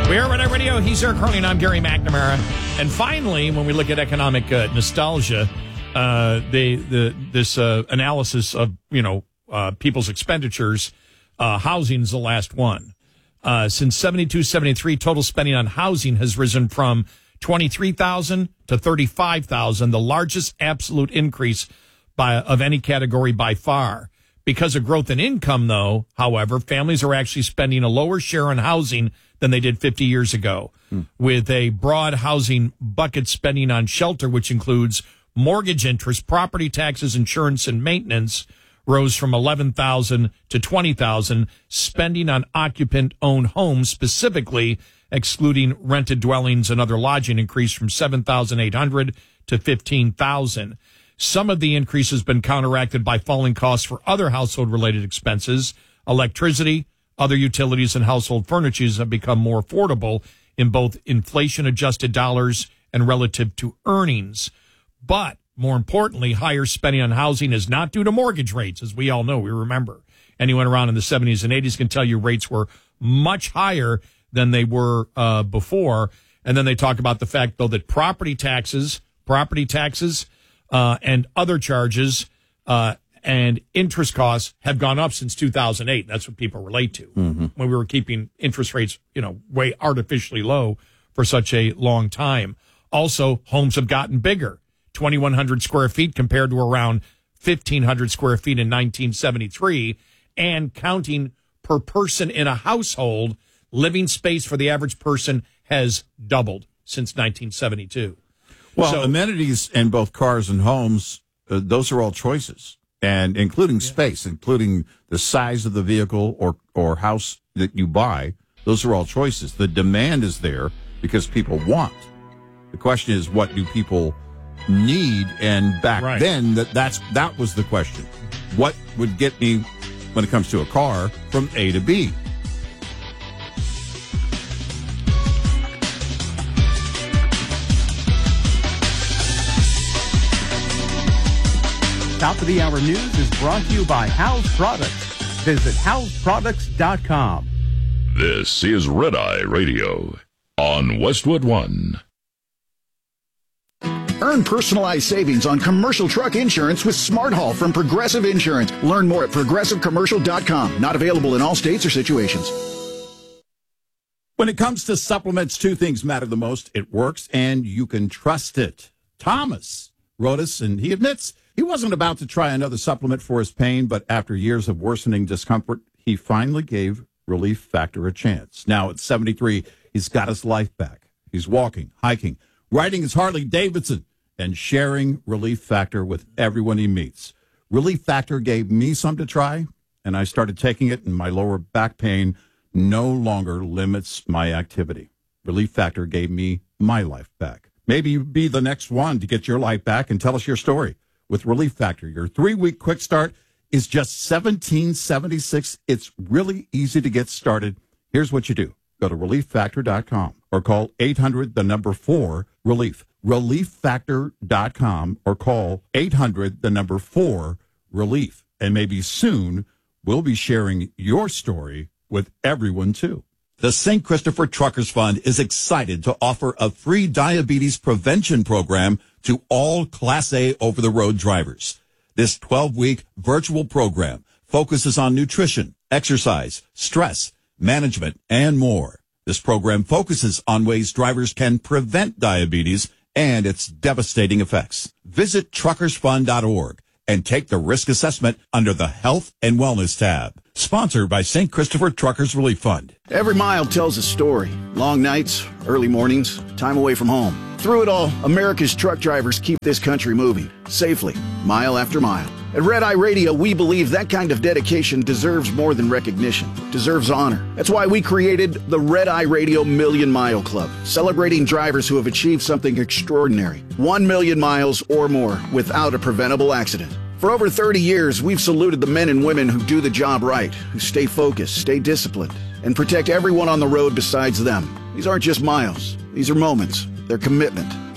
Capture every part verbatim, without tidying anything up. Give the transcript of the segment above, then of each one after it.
We're Red Eye Radio. He's Eric Carney, and I'm Gary McNamara. And finally, when we look at economic uh, nostalgia, uh, they, the this uh, analysis of you know uh, people's expenditures, uh, housing's the last one. Uh, since seventy-two seventy-three, total spending on housing has risen from twenty-three thousand to thirty-five thousand, the largest absolute increase by of any category by far. Because of growth in income, though, however, families are actually spending a lower share on housing than they did fifty years ago, hmm. with a broad housing bucket spending on shelter, which includes mortgage interest, property taxes, insurance, and maintenance, rose from eleven thousand to twenty thousand. Spending on occupant-owned homes, specifically excluding rented dwellings and other lodging, increased from seven thousand eight hundred to fifteen thousand. Some of the increase has been counteracted by falling costs for other household-related expenses. Electricity, other utilities, and household furniture have become more affordable in both inflation-adjusted dollars and relative to earnings. But, more importantly, higher spending on housing is not due to mortgage rates, as we all know, we remember. Anyone around in the seventies and eighties can tell you rates were much higher than they were uh, before. And then they talk about the fact, though, that property taxes, property taxes, Uh, and other charges uh, and interest costs have gone up since two thousand eight. That's what people relate to. Mm-hmm. When we were keeping interest rates, you know, way artificially low for such a long time. Also, homes have gotten bigger. twenty-one hundred square feet compared to around fifteen hundred square feet in nineteen seventy-three. And counting per person in a household, living space for the average person has doubled since nineteen seventy-two. Well, so, amenities in both cars and homes, uh, those are all choices, and including yeah. space, including the size of the vehicle or, or house that you buy. Those are all choices. The demand is there because people want. The question is, what do people need? And back right. then, that that's that was the question. What would get me, when it comes to a car, from A to B? Top of the Hour News is brought to you by House Products. Visit house products dot com. This is Red Eye Radio on Westwood One. Earn personalized savings on commercial truck insurance with Smart Haul from Progressive Insurance. Learn more at progressive commercial dot com. Not available in all states or situations. When it comes to supplements, two things matter the most. It works, and you can trust it. Thomas wrote us, and he admits he wasn't about to try another supplement for his pain, but after years of worsening discomfort, he finally gave Relief Factor a chance. Now at seventy-three, he's got his life back. He's walking, hiking, riding his Harley Davidson, and sharing Relief Factor with everyone he meets. Relief Factor gave me some to try, and I started taking it, and my lower back pain no longer limits my activity. Relief Factor gave me my life back. Maybe you'd be the next one to get your life back and tell us your story. With Relief Factor, your three-week quick start is just seventeen dollars and seventy-six cents. It's really easy to get started. Here's what you do. Go to relief factor dot com or call eight hundred, the number four, relief. relief factor dot com or call eight hundred, the number four, relief. And maybe soon we'll be sharing your story with everyone, too. The Saint Christopher Truckers Fund is excited to offer a free diabetes prevention program to all Class A over-the-road drivers. This twelve-week virtual program focuses on nutrition, exercise, stress, management, and more. This program focuses on ways drivers can prevent diabetes and its devastating effects. Visit truckers fund dot org and take the risk assessment under the Health and Wellness tab. Sponsored by Saint Christopher Truckers Relief Fund. Every mile tells a story. Long nights, early mornings, time away from home. Through it all, America's truck drivers keep this country moving, safely, mile after mile. At Red Eye Radio, we believe that kind of dedication deserves more than recognition, deserves honor. That's why we created the Red Eye Radio Million Mile Club, celebrating drivers who have achieved something extraordinary. One million miles or more without a preventable accident. For over thirty years, we've saluted the men and women who do the job right, who stay focused, stay disciplined, and protect everyone on the road besides them. These aren't just miles. These are moments. They're commitment.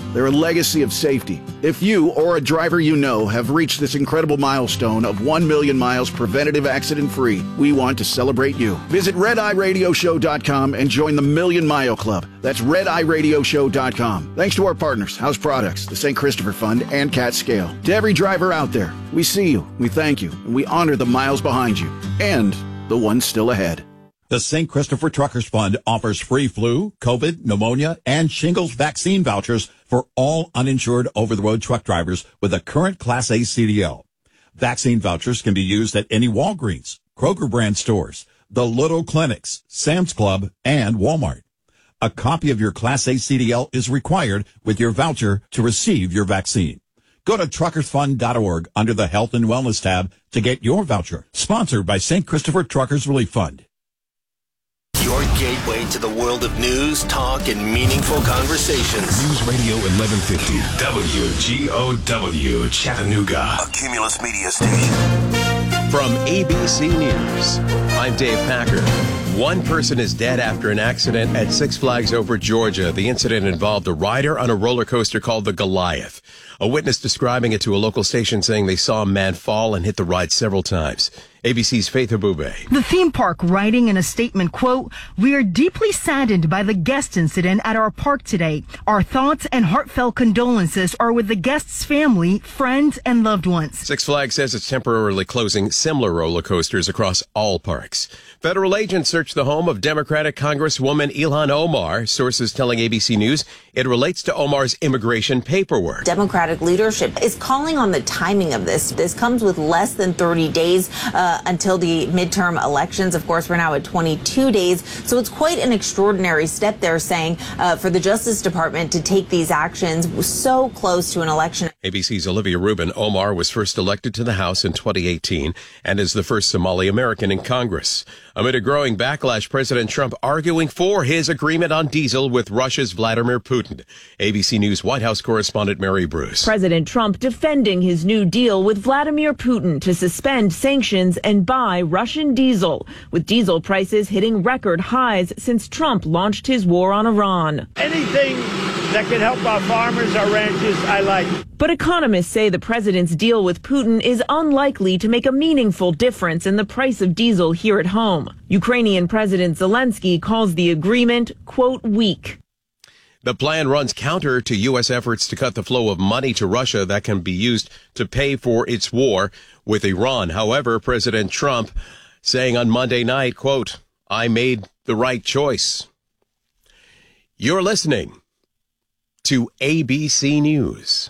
They're a legacy of safety. If you or a driver you know have reached this incredible milestone of one million miles preventative accident-free, we want to celebrate you. Visit red eye radio show dot com and join the Million Mile Club. That's red eye radio show dot com. Thanks to our partners, House Products, the Saint Christopher Fund, and Cat Scale. To every driver out there, we see you, we thank you, and we honor the miles behind you and the ones still ahead. The Saint Christopher Truckers Fund offers free flu, COVID, pneumonia, and shingles vaccine vouchers for all uninsured over-the-road truck drivers with a current Class A C D L. Vaccine vouchers can be used at any Walgreens, Kroger brand stores, the Little Clinics, Sam's Club, and Walmart. A copy of your Class A C D L is required with your voucher to receive your vaccine. Go to truckers fund dot org under the Health and Wellness tab to get your voucher. Sponsored by Saint Christopher Truckers Relief Fund. Your gateway to the world of news, talk, and meaningful conversations. News Radio eleven fifty, W G O W, Chattanooga. A Cumulus Media station. From A B C News, I'm Dave Packer. One person is dead after an accident at Six Flags Over Georgia. The incident involved a rider on a roller coaster called the Goliath. A witness describing it to a local station saying they saw a man fall and hit the ride several times. A B C's Faith Abube. The theme park writing in a statement, quote, "We are deeply saddened by the guest incident at our park today. Our thoughts and heartfelt condolences are with the guest's family, friends, and loved ones." Six Flags says it's temporarily closing similar roller coasters across all parks. Federal agents searched the home of Democratic Congresswoman Ilhan Omar. Sources telling A B C News it relates to Omar's immigration paperwork. Democratic leadership is calling on the timing of this. This comes with less than thirty days uh, until the midterm elections. Of course, we're now at twenty-two days. So it's quite an extraordinary step they're saying uh, for the Justice Department to take these actions so close to an election. A B C's Olivia Rubin. Omar was first elected to the House in twenty eighteen and is the first Somali American in Congress. Amid a growing backlash, President Trump arguing for his agreement on diesel with Russia's Vladimir Putin. A B C News White House correspondent Mary Bruce. President Trump defending his new deal with Vladimir Putin to suspend sanctions and buy Russian diesel, with diesel prices hitting record highs since Trump launched his war on Iran. Anything that can help our farmers, our ranchers, I like. But economists say the president's deal with Putin is unlikely to make a meaningful difference in the price of diesel here at home. Ukrainian President Zelensky calls the agreement, quote, weak. The plan runs counter to U S efforts to cut the flow of money to Russia that can be used to pay for its war with Iran. However, President Trump saying on Monday night, quote, "I made the right choice." You're listening to A B C News.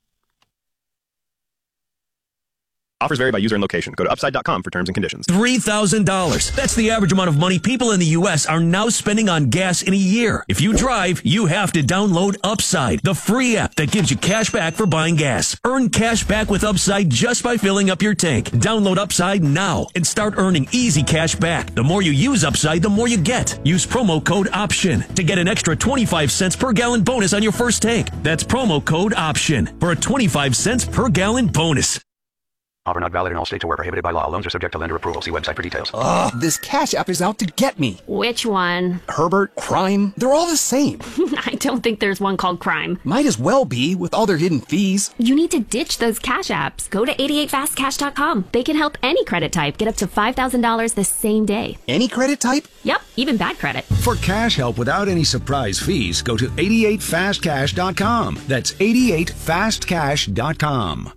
Offers vary by user and location. Go to upside dot com for terms and conditions. three thousand dollars. That's the average amount of money people in the U S are now spending on gas in a year. If you drive, you have to download Upside, the free app that gives you cash back for buying gas. Earn cash back with Upside just by filling up your tank. Download Upside now and start earning easy cash back. The more you use Upside, the more you get. Use promo code OPTION to get an extra twenty-five cents per gallon bonus on your first tank. That's promo code OPTION for a twenty-five cents per gallon bonus. Offer not valid in all states or where prohibited by law. Loans are subject to lender approval. See website for details. Ugh, this Cash App is out to get me. Which one? Herbert, Crime, they're all the same. I don't think there's one called Crime. Might as well be, with all their hidden fees. You need to ditch those Cash Apps. Go to eighty-eight fast cash dot com. They can help any credit type get up to five thousand dollars the same day. Any credit type? Yep, even bad credit. For cash help without any surprise fees, go to eighty-eight fast cash dot com. That's eighty-eight fast cash dot com.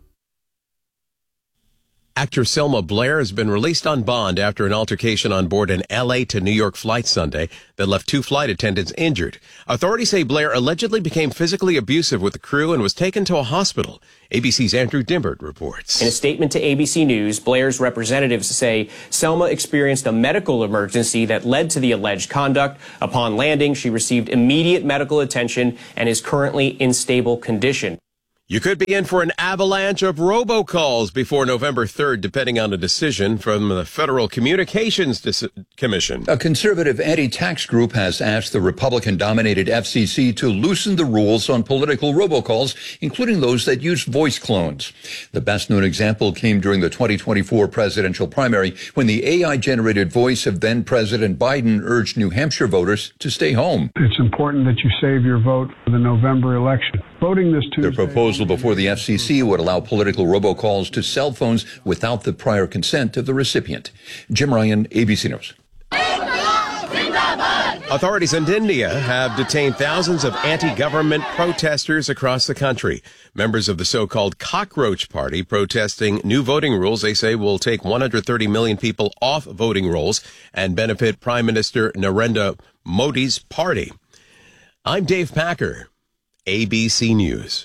Actor Selma Blair has been released on bond after an altercation on board an L A to New York flight Sunday that left two flight attendants injured. Authorities say Blair allegedly became physically abusive with the crew and was taken to a hospital. A B C's Andrew Dimbert reports. In a statement to A B C News, Blair's representatives say Selma experienced a medical emergency that led to the alleged conduct. Upon landing, she received immediate medical attention and is currently in stable condition. You could be in for an avalanche of robocalls before November third, depending on a decision from the Federal Communications Dis- Commission. A conservative anti-tax group has asked the Republican-dominated F C C to loosen the rules on political robocalls, including those that use voice clones. The best-known example came during the twenty twenty-four presidential primary when the A I-generated voice of then-President Biden urged New Hampshire voters to stay home. It's important that you save your vote for the November election. voting this Tuesday. The proposal before the F C C would allow political robocalls to cell phones without the prior consent of the recipient. Jim Ryan, A B C News. Authorities in India have detained thousands of anti-government protesters across the country. Members of the so-called Cockroach Party protesting new voting rules they say will take one hundred thirty million people off voting rolls and benefit Prime Minister Narendra Modi's party. I'm Dave Packer, A B C News.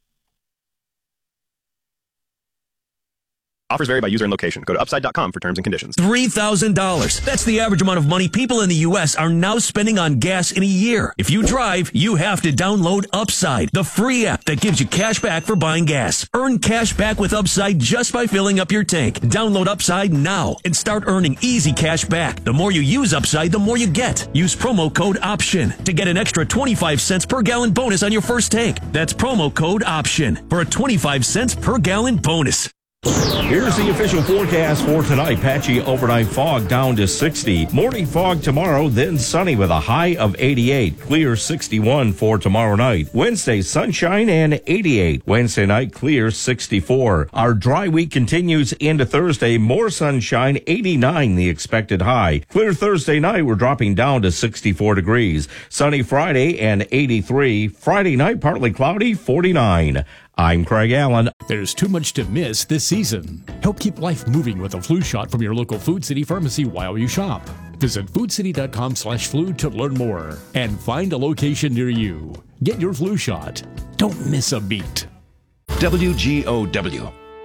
Offers vary by user and location. Go to upside dot com for terms and conditions. three thousand dollars. That's the average amount of money people in the U S are now spending on gas in a year. If you drive, you have to download Upside, the free app that gives you cash back for buying gas. Earn cash back with Upside just by filling up your tank. Download Upside now and start earning easy cash back. The more you use Upside, the more you get. Use promo code OPTION to get an extra twenty-five cents per gallon bonus on your first tank. That's promo code OPTION for a twenty-five cents per gallon bonus. Here's the official forecast for tonight. Patchy overnight fog down to sixty. Morning fog tomorrow, then sunny with a high of eighty-eight. Clear sixty-one for tomorrow night. Wednesday, sunshine and eighty-eight. Wednesday night, clear sixty-four. Our dry week continues into Thursday. More sunshine, eighty-nine the expected high. Clear Thursday night, we're dropping down to sixty-four degrees. Sunny Friday and eighty-three. Friday night, partly cloudy, forty-nine. I'm Craig Allen. There's too much to miss this season. Help keep life moving with a flu shot from your local Food City pharmacy while you shop. Visit foodcity.com slash flu to learn more and find a location near you. Get your flu shot. Don't miss a beat. W G O W.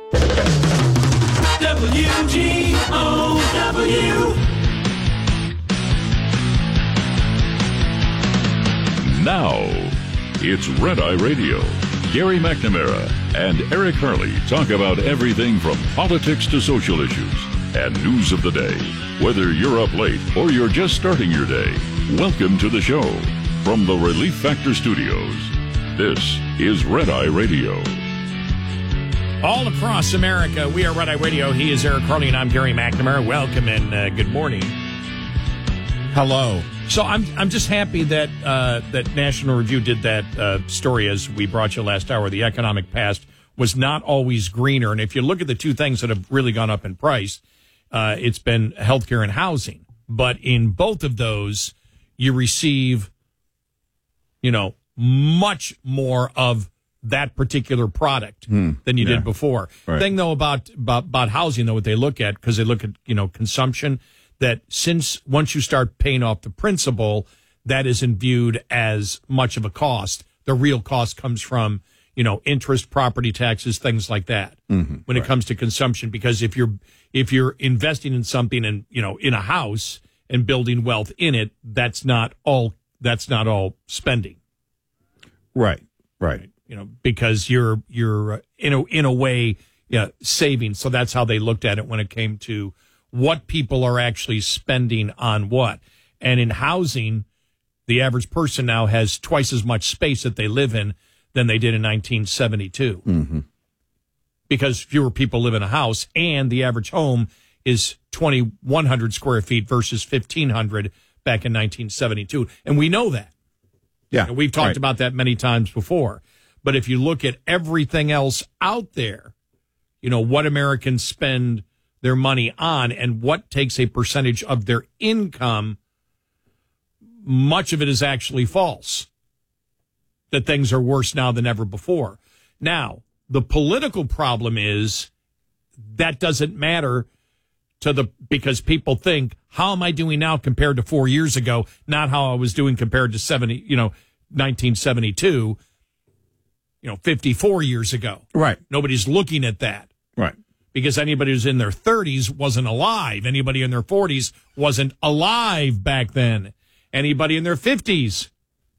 W G O W. Now, it's Red Eye Radio. Gary McNamara and Eric Harley talk about everything from politics to social issues and news of the day. Whether you're up late or you're just starting your day, welcome to the show. From the Relief Factor Studios, this is Red Eye Radio. All across America, we are Red Eye Radio. He is Eric Harley and I'm Gary McNamara. Welcome and uh, good morning. Hello. So I'm I'm just happy that uh, that National Review did that uh, story as we brought you last hour. The economic past was not always greener, and if you look at the two things that have really gone up in price, uh, it's been healthcare and housing. But in both of those, you receive, you know, much more of that particular product Hmm. than you Yeah. did before. Right. Thing though about about about housing though, what they look at because they look at you know consumption. That since once you start paying off the principal, that isn't viewed as much of a cost. The real cost comes from, you know, interest, property taxes, things like that. Mhm. When it comes to consumption, because if you're if you're investing in something and you know in a house and building wealth in it, that's not all. That's not all spending. Right. Right. You know, because you're you're uh, in a in a way, yeah, saving. So that's how they looked at it when it came to what people are actually spending on what. And in housing, the average person now has twice as much space that they live in than they did in nineteen seventy-two. Mm-hmm. Because fewer people live in a house, and the average home is twenty-one hundred square feet versus fifteen hundred back in nineteen seventy-two. And we know that. Yeah. And we've talked right. about that many times before. But if you look at everything else out there, you know, what Americans spend their money on and what takes a percentage of their income, much of it is actually false. That things are worse now than ever before. Now, the political problem is that doesn't matter to the, because people think, how am I doing now compared to four years ago? Not how I was doing compared to seventy, you know, nineteen seventy-two, you know, fifty-four years ago. Right. Nobody's looking at that. Right. Because anybody who's in their thirties wasn't alive. Anybody in their forties wasn't alive back then. Anybody in their fifties,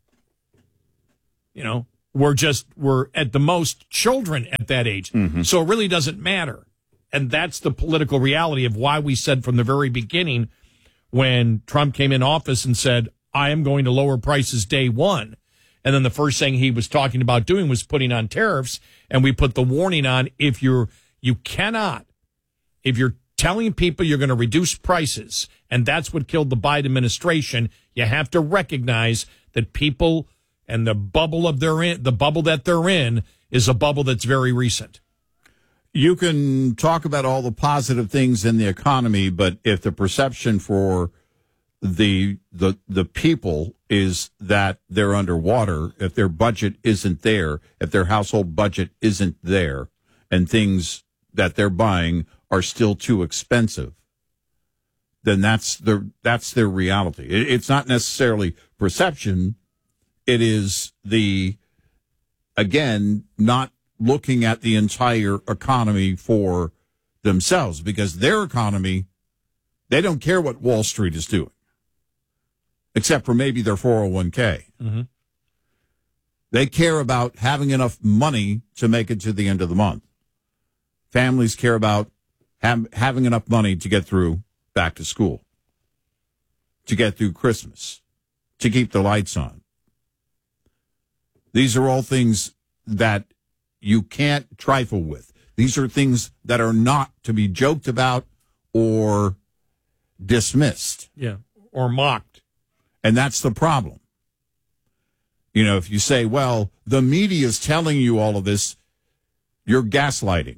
you know, were just, were at the most children at that age. Mm-hmm. So it really doesn't matter. And that's the political reality of why we said from the very beginning when Trump came in office and said, I am going to lower prices day one. And then the first thing he was talking about doing was putting on tariffs. And we put the warning on, if you're, you cannot, if you're telling people you're going to reduce prices, and that's what killed the Biden administration, you have to recognize that people and the bubble of their in, the bubble that they're in is a bubble that's very recent. You can talk about all the positive things in the economy, but if the perception for the the the people is that they're underwater, if their budget isn't there, if their household budget isn't there, and things that they're buying are still too expensive, then that's their that's their reality. It, it's not necessarily perception. It is the, again, not looking at the entire economy for themselves, because their economy, they don't care what Wall Street is doing, except for maybe their four oh one k. Mm-hmm. They care about having enough money to make it to the end of the month. Families care about ha- having enough money to get through back to school, to get through Christmas, to keep the lights on. These are all things that you can't trifle with. These are things that are not to be joked about or dismissed. Yeah, or mocked. And that's the problem. You know, if you say, well, the media is telling you all of this, you're gaslighting.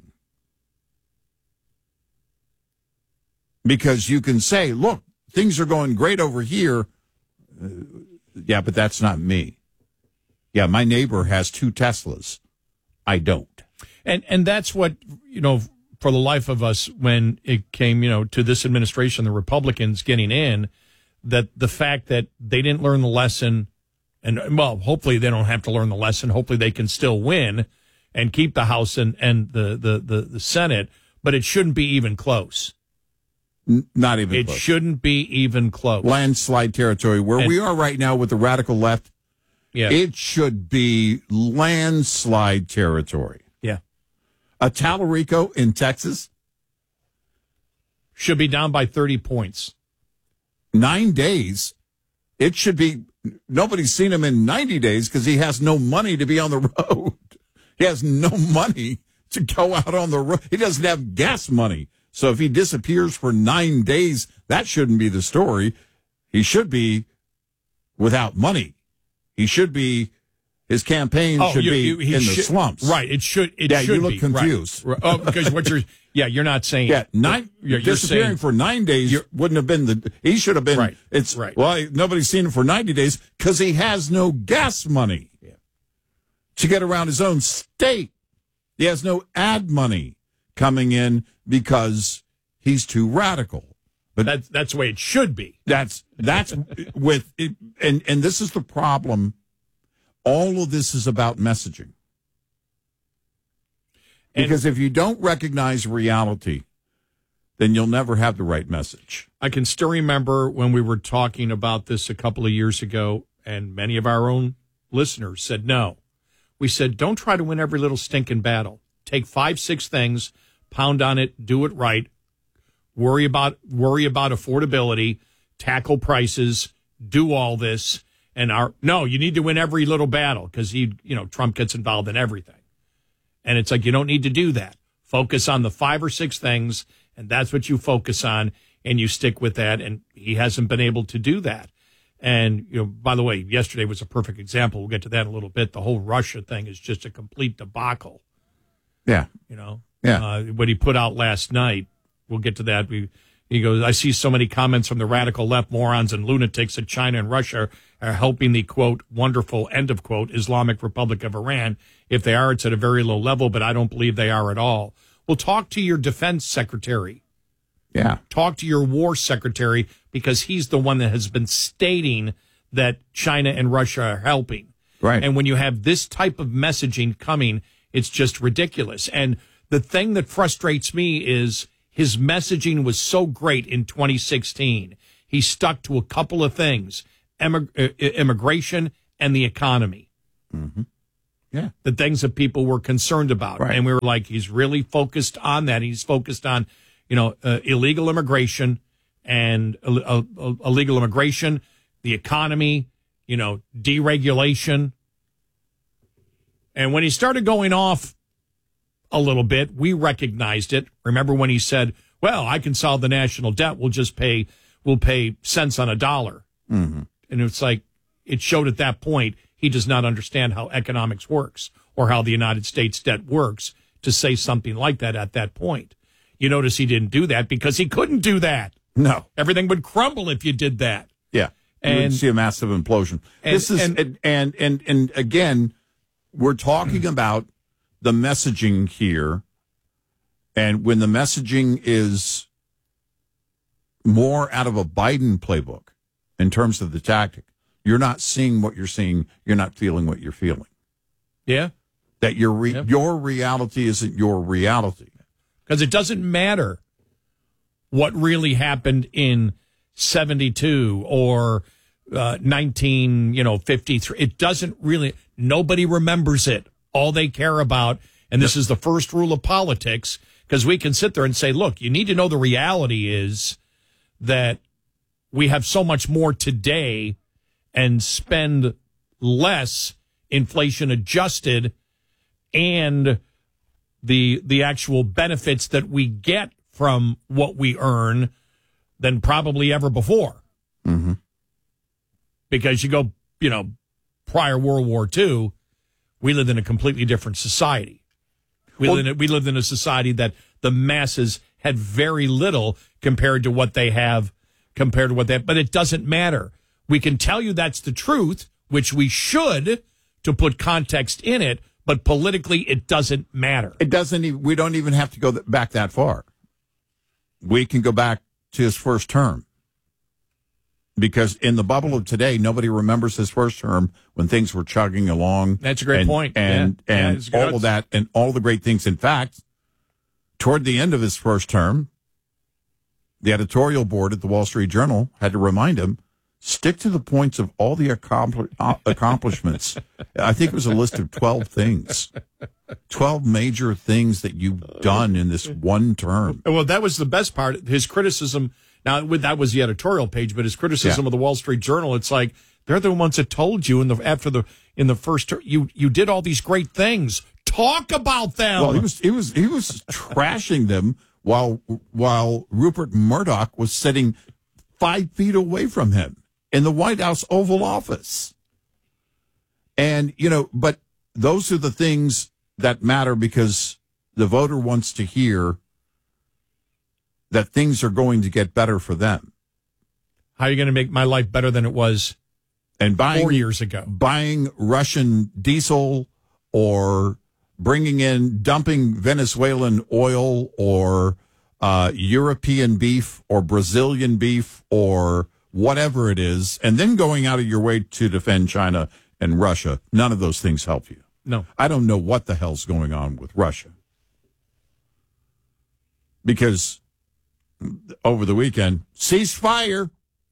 Because you can say, look, things are going great over here. Uh, yeah, but that's not me. Yeah, my neighbor has two Teslas. I don't. And and that's what, you know, for the life of us, when it came, you know, to this administration, the Republicans getting in, that the fact that they didn't learn the lesson, and, well, hopefully they don't have to learn the lesson. Hopefully they can still win and keep the House and, and the, the, the, the Senate, but it shouldn't be even close. N- not even it close. It shouldn't be even close. Landslide territory. Where and, we are right now with the radical left, yeah. It should be landslide territory. Yeah. A Talarico in Texas should be down by thirty points. Nine days. It should be, nobody's seen him in ninety days because he has no money to be on the road. He has no money to go out on the road. He doesn't have gas money. So if he disappears for nine days, that shouldn't be the story. He should be without money. He should be, his campaign oh, should you, be you, in should, the slumps. Right. It should, it yeah, should you look be. confused. Right. Oh, because what you're, yeah, you're not saying. Yeah, nine, you're, you're disappearing saying, for nine days wouldn't have been the, he should have been, right. it's, right. well, nobody's seen him for ninety days because he has no gas money yeah. to get around his own state. He has no ad money coming in because he's too radical. But that's that's the way it should be. That's that's with it, and and this is the problem. All of this is about messaging. Because and if you don't recognize reality, then you'll never have the right message. I can still remember when we were talking about this a couple of years ago, and many of our own listeners said no. We said, don't try to win every little stinking battle. Take five, six things, pound on it, do it right. Worry about worry about affordability, tackle prices, do all this, and our no, you need to win every little battle because he, you know, Trump gets involved in everything, and it's like you don't need to do that. Focus on the five or six things, and that's what you focus on, and you stick with that. And he hasn't been able to do that. And you know, by the way, yesterday was a perfect example. We'll get to that in a little bit. The whole Russia thing is just a complete debacle. Yeah, you know, yeah, uh, what he put out last night. We'll get to that. We, he goes, I see so many comments from the radical left morons and lunatics that China and Russia are helping the, quote, wonderful, end of quote, Islamic Republic of Iran. If they are, it's at a very low level, but I don't believe they are at all. Well, talk to your defense secretary. Yeah. Talk to your war secretary because he's the one that has been stating that China and Russia are helping. Right. And when you have this type of messaging coming, it's just ridiculous. And the thing that frustrates me is his messaging was so great in twenty sixteen. He stuck to a couple of things, Immig- immigration and the economy. Mm-hmm. Yeah. The things that people were concerned about. Right. And we were like, he's really focused on that. He's focused on, you know, uh, illegal immigration and uh, uh, illegal immigration, the economy, you know, deregulation. And when he started going off a little bit, we recognized it. Remember when he said, well, I can solve the national debt. We'll just pay, we'll pay cents on a dollar. Mm-hmm. And it's like, it showed at that point, he does not understand how economics works or how the United States debt works to say something like that at that point. You notice he didn't do that because he couldn't do that. No. Everything would crumble if you did that. Yeah. You And- would see a massive implosion. And- this is and- and, and and and again, we're talking about the messaging here, and when the messaging is more out of a Biden playbook in terms of the tactic, you're not seeing what you're seeing, you're not feeling what you're feeling. Yeah. That your re- Yep. your reality isn't your reality. Because it doesn't matter what really happened in seventy-two or uh, nineteen, you know, fifty-three. It doesn't really. Nobody remembers it. All they care about, and this is the first rule of politics, because we can sit there and say, look, you need to know the reality is that we have so much more today and spend less inflation adjusted, and the the actual benefits that we get from what we earn than probably ever before. Mm-hmm. Because you go, you know, prior World War Two, we lived in a completely different society. We Well- lived in a, we lived in a society that the masses had very little compared to what they have, compared to what they have. But it doesn't matter. We can tell you that's the truth, which we should, to put context in it, but politically it doesn't matter. It doesn't even, we don't even have to go th- back that far. We can go back to his first term. Because in the bubble of today, nobody remembers his first term when things were chugging along. That's a great and, point. And, Yeah. Yeah, and it's good. all of that and all the great things. In fact, toward the end of his first term, the editorial board at the Wall Street Journal had to remind him, stick to the points of all the accompli- uh, accomplishments. I think it was a list of twelve things, twelve major things that you've done in this one term. Well, that was the best part. His criticism, now with- that was the editorial page, but his criticism Yeah. of the Wall Street Journal, it's like they're the ones that told you in the after the in the first ter- you you did all these great things. Talk about them. Well, he was he was he was trashing them while while Rupert Murdoch was sitting five feet away from him in the White House Oval Office. And you know, but those are the things that matter because the voter wants to hear that things are going to get better for them. How are you going to make my life better than it was and buying, four years ago? Buying Russian diesel or bringing in, dumping Venezuelan oil or uh, European beef or Brazilian beef or whatever it is, and then going out of your way to defend China and Russia. None of those things help you. No. I don't know what the hell's going on with Russia. Because over the weekend, ceasefire.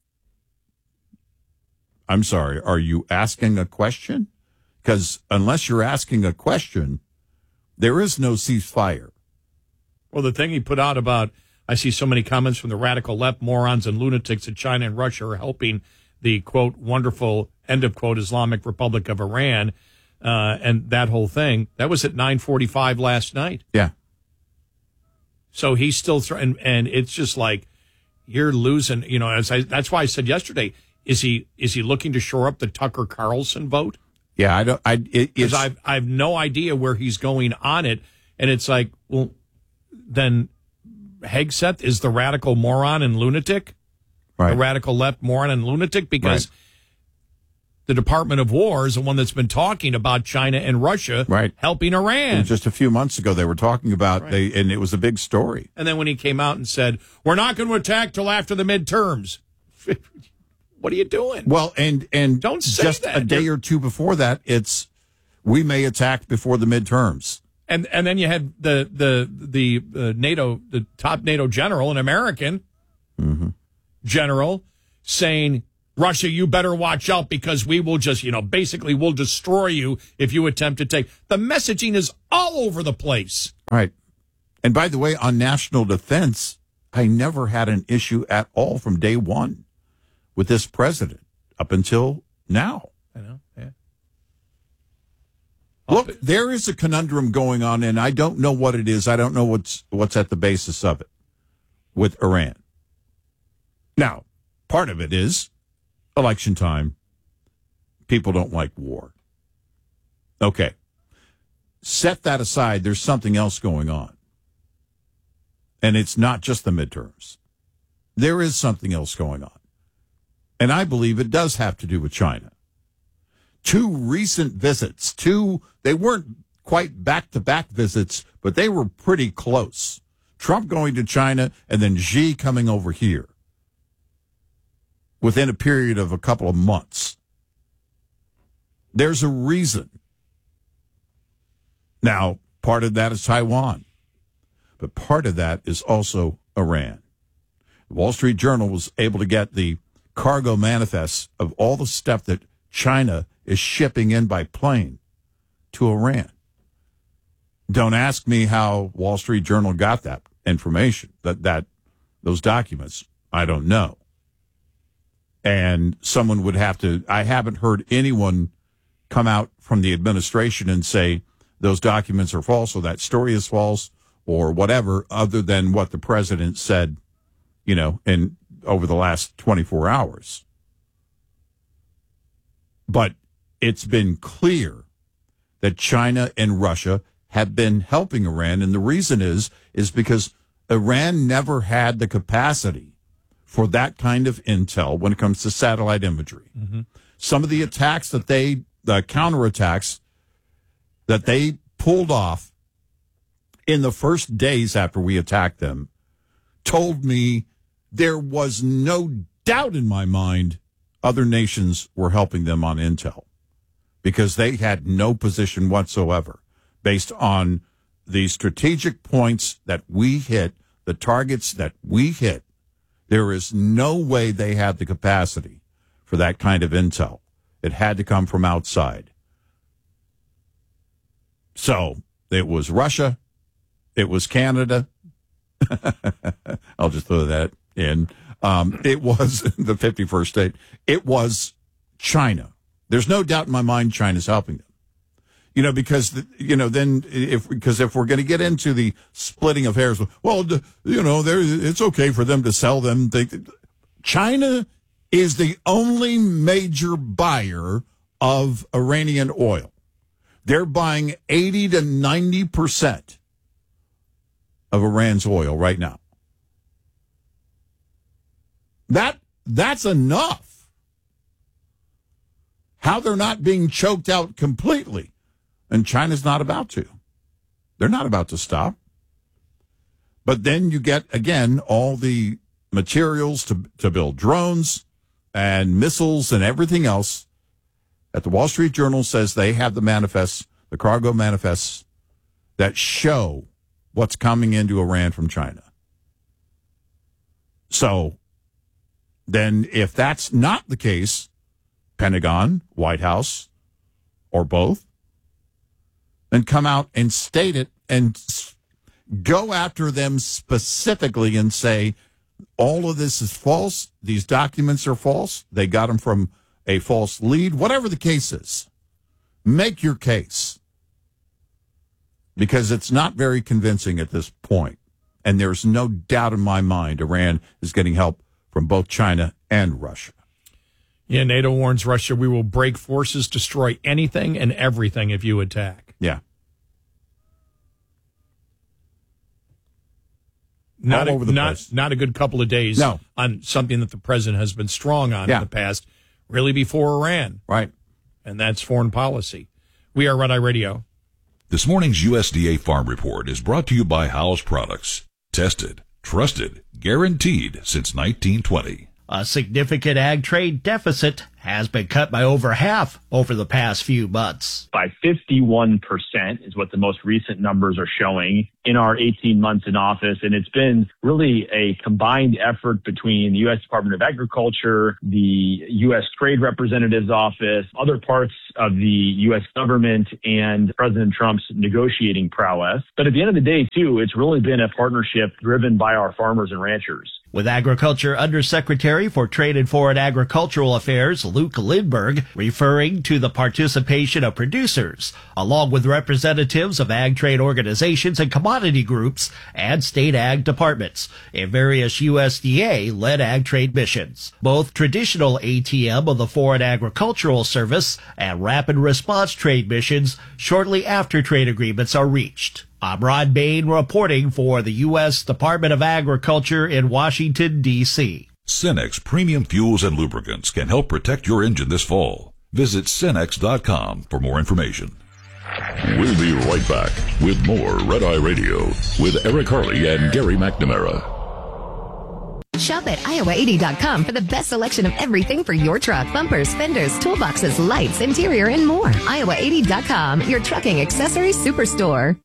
I'm sorry, are you asking a question? Because unless you're asking a question, there is no ceasefire. Well, the thing he put out about, I see so many comments from the radical left, morons and lunatics that China and Russia are helping the, quote, wonderful, end of quote, Islamic Republic of Iran, uh, and that whole thing. That was at nine forty-five last night. Yeah. So he's still, th- and, and it's just like, you're losing, you know, as I, that's why I said yesterday, is he, is he looking to shore up the Tucker Carlson vote? Yeah, I don't, I, it, Because it's, I've, I have no idea where he's going on it. And it's like, well, then Hegseth is the radical moron and lunatic, right. the radical left moron and lunatic, because Right. the Department of War is the one that's been talking about China and Russia Right. helping Iran. And just a few months ago, they were talking about, Right. they, and it was a big story. And then when he came out and said, we're not going to attack till after the midterms. What are you doing? Well, and, and Don't say just that. a day or two before that, it's, we may attack before the midterms. And and then you had the the the uh, NATO, the top NATO general, an American Mm-hmm. general, saying, Russia, you better watch out because we will just, you know, basically we'll destroy you if you attempt to take. The messaging is all over the place. Right. And by the way, on national defense, I never had an issue at all from day one with this president up until now. I know, yeah. Look, there is a conundrum going on, and I don't know what it is. I don't know what's what's at the basis of it with Iran. Now, part of it is election time. People don't like war. Okay. Set that aside. There's something else going on. And it's not just the midterms. There is something else going on. And I believe it does have to do with China. Two recent visits, two, they weren't quite back-to-back visits, but they were pretty close. Trump going to China and then Xi coming over here within a period of a couple of months. There's a reason. Now, part of that is Taiwan, but part of that is also Iran. The Wall Street Journal was able to get the cargo manifests of all the stuff that China is shipping in by plane to Iran. Don't ask me how Wall Street Journal got that information, that, that those documents. I don't know. And someone would have to, I haven't heard anyone come out from the administration and say those documents are false or that story is false or whatever, other than what the president said, you know, in over the last twenty-four hours. But it's been clear that China and Russia have been helping Iran, and the reason is is because Iran never had the capacity for that kind of intel when it comes to satellite imagery. Mm-hmm. Some of the attacks that they, the counterattacks that they pulled off in the first days after we attacked them, told me there was no doubt in my mind other nations were helping them on intel because they had no position whatsoever based on the strategic points that we hit, the targets that we hit. There is no way they had the capacity for that kind of intel. It had to come from outside. So it was Russia. It was Canada. I'll just throw that in. Um, it was the fifty-first state. It was China. There's no doubt in my mind China's helping them. You know, because, the, you know, then if, because if we're going to get into the splitting of hairs, well, you know, there, it's okay for them to sell them. They, China is the only major buyer of Iranian oil. They're buying eighty to ninety percent of Iran's oil right now. That, that's enough. How they're not being choked out completely. And China's not about to. They're not about to stop. But then you get, again, all the materials to, to build drones and missiles and everything else that the Wall Street Journal says they have the manifests, the cargo manifests that show what's coming into Iran from China. So then if that's not the case, Pentagon, White House, or both, then come out and state it and go after them specifically and say, all of this is false. These documents are false. They got them from a false lead, whatever the case is. Make your case. Because it's not very convincing at this point. And there's no doubt in my mind Iran is getting help from both China and Russia. Yeah, NATO warns Russia, we will break forces, destroy anything and everything if you attack. Yeah. Not All a, over the not, place. Not a good couple of days no. on something that the president has been strong on yeah. in the past, really before Iran. Right. And that's foreign policy. We are Red Eye Radio. This morning's U S D A Farm Report is brought to you by Howes Products. Tested, trusted, guaranteed since nineteen twenty. A significant ag trade deficit has been cut by over half over the past few months. By fifty-one percent is what the most recent numbers are showing in our eighteen months in office. And it's been really a combined effort between the U S Department of Agriculture, the U S Trade Representative's Office, other parts of the U S government, and President Trump's negotiating prowess. But at the end of the day, too, it's really been a partnership driven by our farmers and ranchers. with Agriculture Undersecretary for Trade and Foreign Agricultural Affairs, Luke Lindberg, referring to the participation of producers, along with representatives of ag trade organizations and commodity groups and state ag departments in various U S D A-led ag trade missions. Both traditional A T M of the Foreign Agricultural Service and rapid response trade missions shortly after trade agreements are reached. I'm Rod Bain reporting for the U S Department of Agriculture in Washington, D C Cenex Premium Fuels and Lubricants can help protect your engine this fall. Visit Cenex dot com for more information. We'll be right back with more Red Eye Radio with Eric Harley and Gary McNamara. Shop at Iowa eighty dot com for the best selection of everything for your truck. Bumpers, fenders, toolboxes, lights, interior, and more. Iowa eighty dot com, your trucking accessories superstore.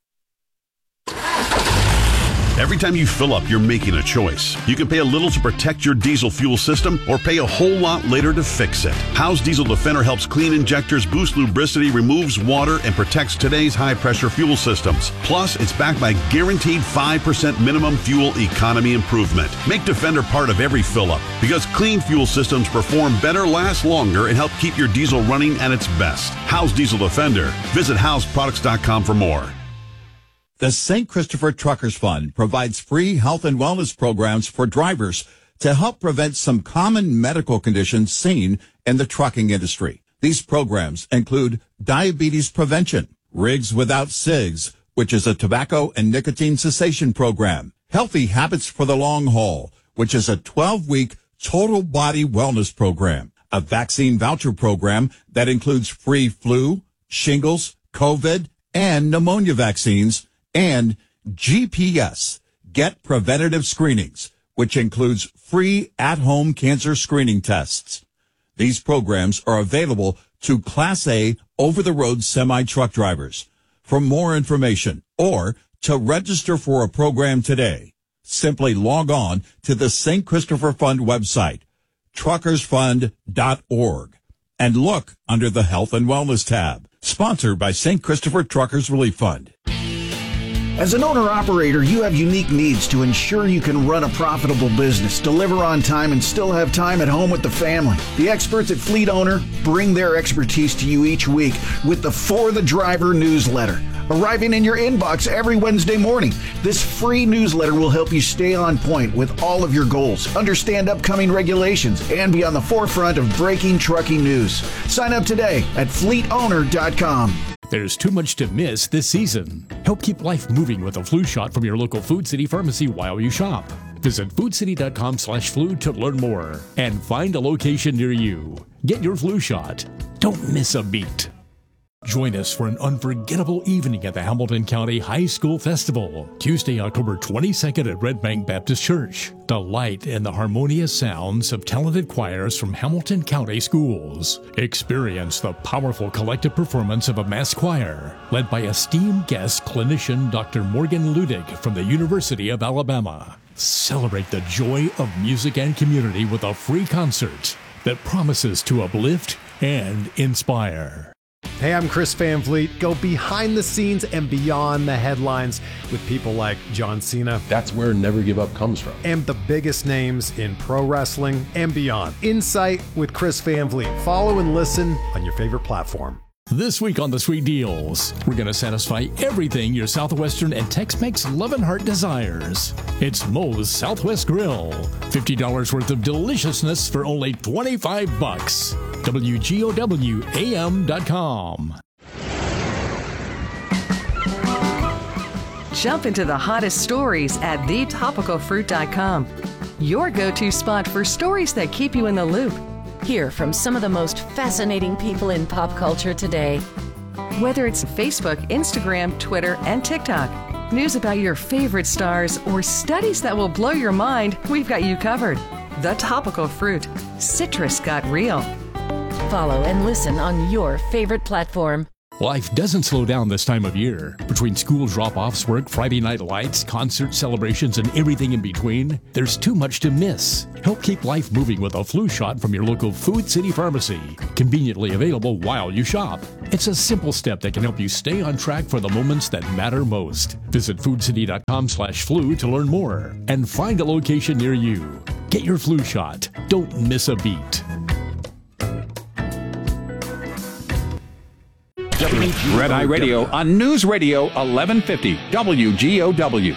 Every time you fill up, you're making a choice. You can pay a little to protect your diesel fuel system or pay a whole lot later to fix it. How's Diesel Defender helps clean injectors, boost lubricity, removes water, and protects today's high-pressure fuel systems. Plus, it's backed by guaranteed five percent minimum fuel economy improvement. Make Defender part of every fill-up because clean fuel systems perform better, last longer, and help keep your diesel running at its best. How's Diesel Defender? Visit Howes Products dot com for more. The Saint Christopher Truckers Fund provides free health and wellness programs for drivers to help prevent some common medical conditions seen in the trucking industry. These programs include diabetes prevention, Rigs Without Cigs, which is a tobacco and nicotine cessation program, Healthy Habits for the Long Haul, which is a twelve-week total body wellness program, a vaccine voucher program that includes free flu, shingles, COVID, and pneumonia vaccines, and G P S, Get Preventative Screenings, which includes free at-home cancer screening tests. These programs are available to Class A over-the-road semi-truck drivers. For more information or to register for a program today, simply log on to the Saint Christopher Fund website, truckers fund dot org, and look under the Health and Wellness tab. Sponsored by Saint Christopher Truckers Relief Fund. As an owner-operator, you have unique needs to ensure you can run a profitable business, deliver on time, and still have time at home with the family. The experts at Fleet Owner bring their expertise to you each week with the For the Driver newsletter, arriving in your inbox every Wednesday morning. This free newsletter will help you stay on point with all of your goals, understand upcoming regulations, and be on the forefront of breaking trucking news. Sign up today at fleet owner dot com. There's too much to miss this season. Help keep life moving with a flu shot from your local Food City pharmacy while you shop. Visit food city dot com slash flu to learn more and find a location near you. Get your flu shot. Don't miss a beat. Join us for an unforgettable evening at the Hamilton County High School Festival, Tuesday, October twenty-second at Red Bank Baptist Church. Delight in the harmonious sounds of talented choirs from Hamilton County schools. Experience the powerful collective performance of a mass choir, led by esteemed guest clinician Doctor Morgan Ludig from the University of Alabama. Celebrate the joy of music and community with a free concert that promises to uplift and inspire. Hey, I'm Chris Van Vliet. Go behind the scenes and beyond the headlines with people like John Cena. That's where Never Give Up comes from. And the biggest names in pro wrestling and beyond. Insight with Chris Van Vliet. Follow and listen on your favorite platform. This week on the Sweet Deals, we're going to satisfy everything your Southwestern and Tex-Mex love and heart desires. It's Moe's Southwest Grill. fifty dollars worth of deliciousness for only twenty-five bucks. W G O W A M dot com. Jump into the hottest stories at the topical fruit dot com. Your go-to spot for stories that keep you in the loop. Hear from some of the most fascinating people in pop culture today. Whether it's Facebook, Instagram, Twitter, and TikTok, news about your favorite stars, or studies that will blow your mind, we've got you covered. The Topical Fruit. Citrus got real. Follow and listen on your favorite platform. Life doesn't slow down this time of year. Between school drop-offs, work, Friday night lights, concert celebrations, and everything in between, there's too much to miss. Help keep life moving with a flu shot from your local Food City Pharmacy. Conveniently available while you shop. It's a simple step that can help you stay on track for the moments that matter most. Visit foodcity.com slash flu to learn more and find a location near you. Get your flu shot. Don't miss a beat. Red Eye Radio on News Radio eleven fifty W G O W.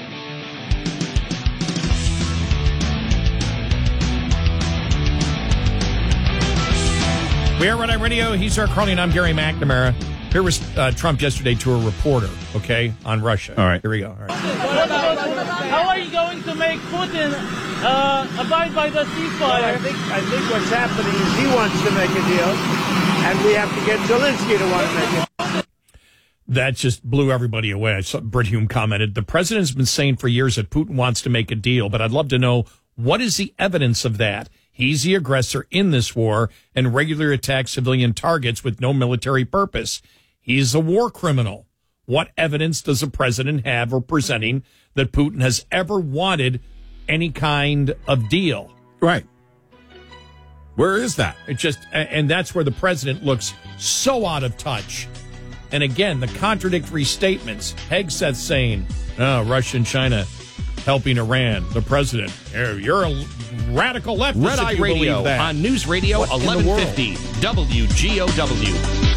We are Red Eye Radio. He's Eric Carly, and I'm Gary McNamara. Here was uh, Trump yesterday to a reporter, okay, on Russia. All right. Here we go. All right. How are you going to make Putin uh, abide by the ceasefire? Well, I think, I think what's happening is he wants to make a deal, and we have to get Zelensky to want to make it. That just blew everybody away. I saw Britt Hume commented, the president's been saying for years that Putin wants to make a deal, but I'd love to know, what is the evidence of that? He's the aggressor in this war and regularly attacks civilian targets with no military purpose. He's a war criminal. What evidence does the president have or presenting that Putin has ever wanted any kind of deal? Right. Where is that? It just, and that's where the president looks so out of touch. And again, the contradictory statements. Hegseth saying, oh, Russia and China helping Iran. The president, you're a radical leftist. Red Eye Radio on News Radio eleven fifty W G O W.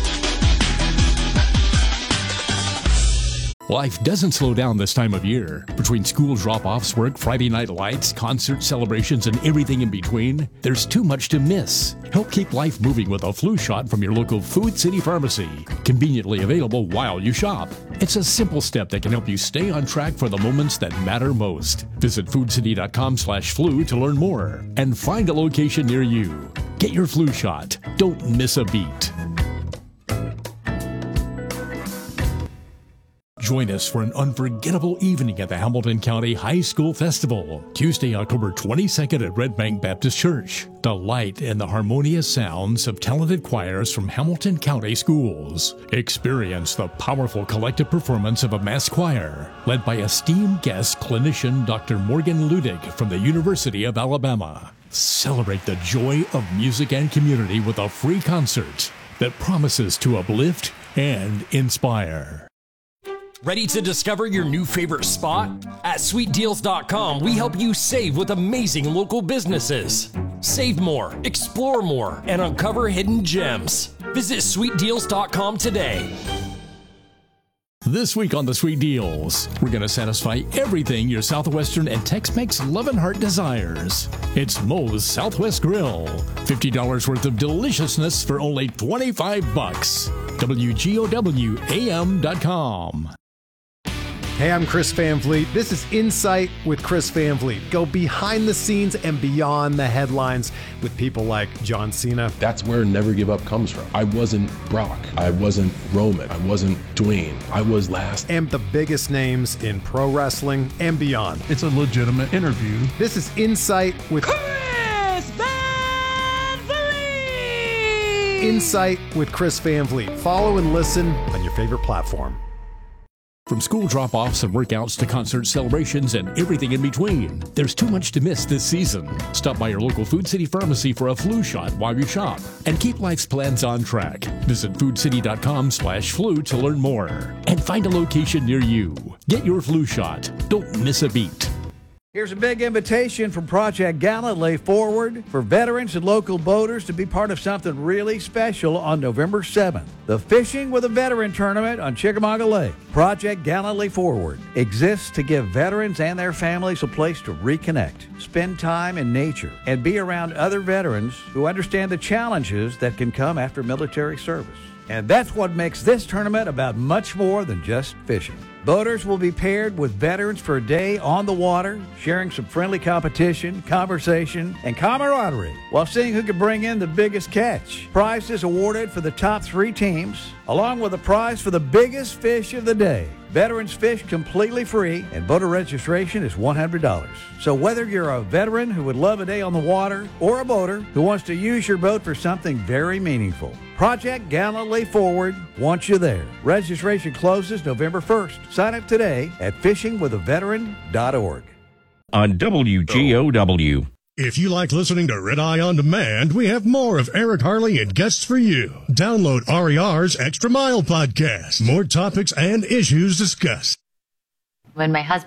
Life doesn't slow down this time of year. Between school drop-offs, work, Friday night lights, concert celebrations, and everything in between, there's too much to miss. Help keep life moving with a flu shot from your local Food City Pharmacy. Conveniently available while you shop. It's a simple step that can help you stay on track for the moments that matter most. Visit foodcity.com slash flu to learn more and find a location near you. Get your flu shot. Don't miss a beat. Join us for an unforgettable evening at the Hamilton County High School Festival, Tuesday, October twenty-second at Red Bank Baptist Church. Delight in the harmonious sounds of talented choirs from Hamilton County schools. Experience the powerful collective performance of a mass choir, led by esteemed guest clinician Doctor Morgan Ludig from the University of Alabama. Celebrate the joy of music and community with a free concert that promises to uplift and inspire. Ready to discover your new favorite spot? At sweet deals dot com, we help you save with amazing local businesses. Save more, explore more, and uncover hidden gems. Visit sweet deals dot com today. This week on the Sweet Deals, we're going to satisfy everything your Southwestern and Tex-Mex love and heart desires. It's Moe's Southwest Grill. fifty dollars worth of deliciousness for only twenty-five bucks. W G O W A M dot com. Hey, I'm Chris Van Vliet. This is Insight with Chris Van Vliet. Go behind the scenes and beyond the headlines with people like John Cena. That's where Never Give Up comes from. I wasn't Brock. I wasn't Roman. I wasn't Dwayne. I was last. And the biggest names in pro wrestling and beyond. It's a legitimate interview. This is Insight with Chris Van Vliet! Insight with Chris Van Vliet. Follow and listen on your favorite platform. From school drop-offs and workouts to concert celebrations and everything in between, there's too much to miss this season. Stop by your local Food City Pharmacy for a flu shot while you shop and keep life's plans on track. Visit foodcity.com slash flu to learn more and find a location near you. Get your flu shot. Don't miss a beat. Here's a big invitation from Project Gallantly Forward for veterans and local boaters to be part of something really special on November seventh. The Fishing with a Veteran Tournament on Chickamauga Lake. Project Gallantly Forward exists to give veterans and their families a place to reconnect, spend time in nature, and be around other veterans who understand the challenges that can come after military service. And that's what makes this tournament about much more than just fishing. Boaters will be paired with veterans for a day on the water, sharing some friendly competition, conversation, and camaraderie, while seeing who can bring in the biggest catch. Prizes awarded for the top three teams, along with a prize for the biggest fish of the day. Veterans fish completely free, and boater registration is one hundred dollars. So whether you're a veteran who would love a day on the water, or a boater who wants to use your boat for something very meaningful, Project Galilee Forward wants you there. Registration closes November first. Sign up today at fishing with a veteran dot org. On W G O W. If you like listening to Red Eye On Demand, we have more of Eric Harley and guests for you. Download R E R's Extra Mile podcast. More topics and issues discussed. When my husband